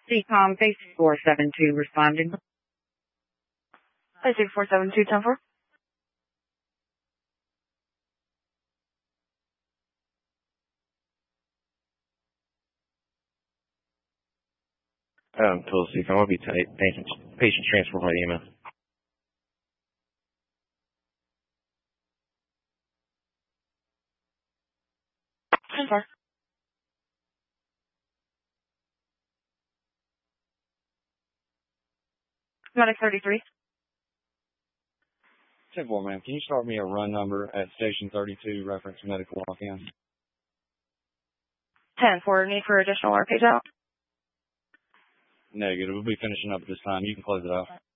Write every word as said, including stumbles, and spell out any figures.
C COM base four seven two responding. Basic four seven two, ten four. Um, total C COM, I'll be tight. Patient, patient transport by email. ten four. Medic thirty-three. ten four, ma'am. Can you start me a run number at station thirty-two, reference medical walk-in? ten four, need for additional R page out? Negative. We'll be finishing up at this time. You can close it out.